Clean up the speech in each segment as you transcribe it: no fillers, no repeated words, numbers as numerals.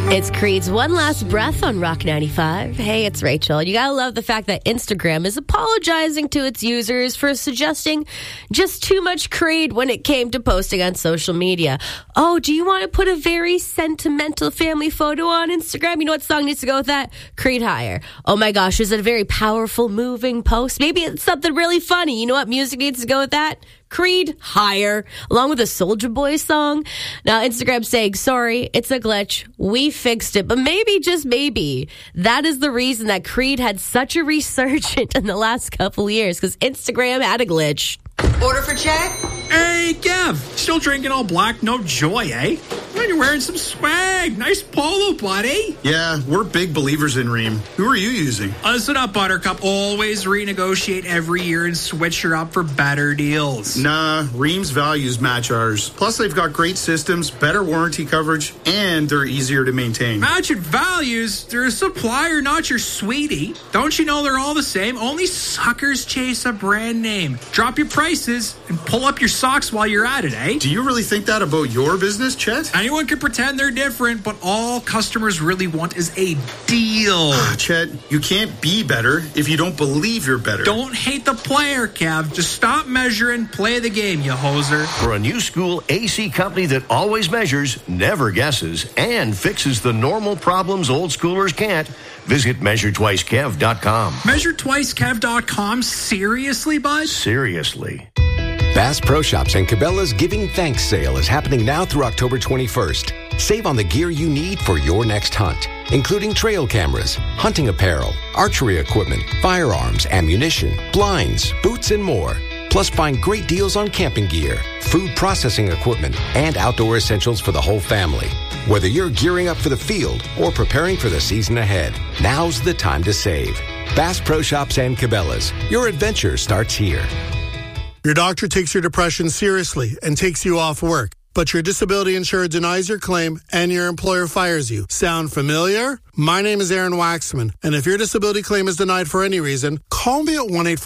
It's Creed's One Last Breath on Rock 95. Hey, it's Rachel. You gotta love the fact that Instagram is apologizing to its users for suggesting just too much Creed when it came to posting on social media. Oh, do you want to put a very sentimental family photo on Instagram? You know what song needs to go with that? Creed Higher. Oh my gosh, is it a very powerful, moving post? Maybe it's something really funny. You know what music needs to go with that? Creed Higher, along with a Soulja Boy song. Now, Instagram saying, sorry, it's a glitch. We fixed it. But maybe, just maybe, that is the reason that Creed had such a resurgence in the last couple years, because Instagram had a glitch. Order for check? Hey, Kev. Still drinking all black, no joy, eh? Man, you're wearing some swag. Nice polo, buddy. Yeah, we're big believers in Ream. Who are you using? Listen up, Buttercup. Always renegotiate every year and switch her up for better deals. Nah, Ream's values match ours. Plus, they've got great systems, better warranty coverage, and they're easier to maintain. Matching values? They're a supplier, not your sweetie. Don't you know they're all the same? Only suckers chase a brand name. Drop your prices and pull up your socks while you're at it, eh? Do you really think that about your business, Chet? Anyone can pretend they're different, but all customers really want is a deal. Chet, you can't be better if you don't believe you're better. Don't hate the player, Kev. Just stop measuring, play the game, you hoser. For a new school AC company that always measures, never guesses, and fixes the normal problems old schoolers can't, visit MeasureTwiceKev.com. MeasureTwiceKev.com? Seriously, bud? Seriously. Bass Pro Shops and Cabela's Giving Thanks sale is happening now through October 21st. Save on the gear you need for your next hunt, including trail cameras, hunting apparel, archery equipment, firearms, ammunition, blinds, boots, and more. Plus, find great deals on camping gear, food processing equipment, and outdoor essentials for the whole family. Whether you're gearing up for the field or preparing for the season ahead, now's the time to save. Bass Pro Shops and Cabela's. Your adventure starts here. Your doctor takes your depression seriously and takes you off work, but your disability insurer denies your claim and your employer fires you. Sound familiar? My name is Aaron Waxman, and if your disability claim is denied for any reason, call me at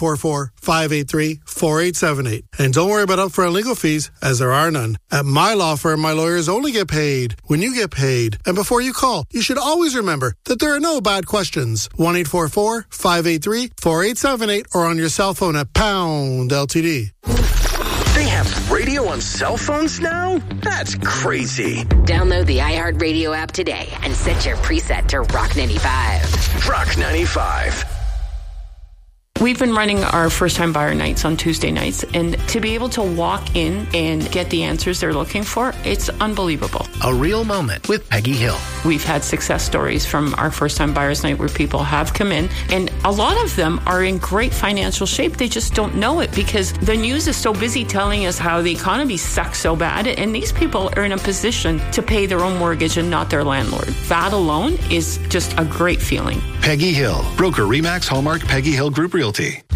1-844-583-4878. And don't worry about upfront legal fees, as there are none. At my law firm, my lawyers only get paid when you get paid. And before you call, you should always remember that there are no bad questions. 1-844-583-4878 or on your cell phone at pound LTD. They have radio on cell phones now? That's crazy. Download the iHeartRadio app today and set your preset to Rock 95. Rock 95. We've been running our first-time buyer nights on Tuesday nights, and to be able to walk in and get the answers they're looking for, it's unbelievable. A real moment with Peggy Hill. We've had success stories from our first-time buyers night where people have come in, and a lot of them are in great financial shape. They just don't know it because the news is so busy telling us how the economy sucks so bad, and these people are in a position to pay their own mortgage and not their landlord. That alone is just a great feeling. Peggy Hill, broker Remax Hallmark Peggy Hill Group Realty.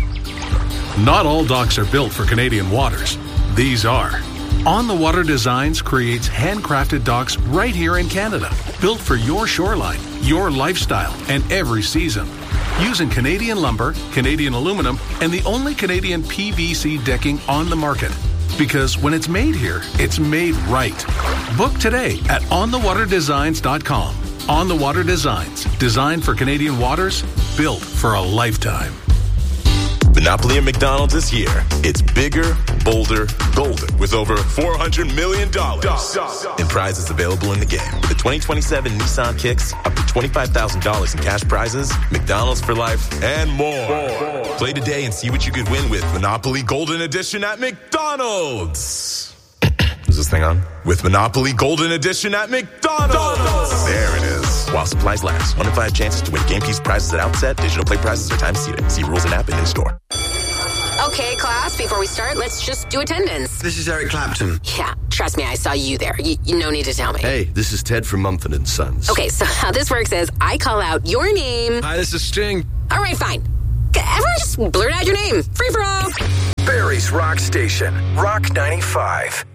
Not all docks are built for Canadian waters. These are. On the Water Designs creates handcrafted docks right here in Canada, built for your shoreline, your lifestyle, and every season. Using Canadian lumber, Canadian aluminum, and the only Canadian PVC decking on the market. Because when it's made here, it's made right. Book today at onthewaterdesigns.com. On the Water Designs, designed for Canadian waters, built for a lifetime. Monopoly at McDonald's is here. It's bigger, bolder, golden, with over $400 million in prizes available in the game. With the 2027 Nissan Kicks, up to $25,000 in cash prizes, McDonald's for life, and more. Play today and see what you could win with Monopoly Golden Edition at McDonald's. Is this thing on? With Monopoly Golden Edition at McDonald's. There it is. While supplies last. 1 in 5 chances to win game piece prizes at outset. Digital play prizes are time seated. See rules and app and in-store. Okay, class, before we start, let's just do attendance. This is Eric Clapton. Yeah, trust me, I saw you there. You no need to tell me. Hey, this is Ted from Mumford & Sons. Okay, so how this works is I call out your name. Hi, this is Sting. All right, fine. Everyone just blurt out your name. Free for all. Barrie's Rock Station. Rock 95.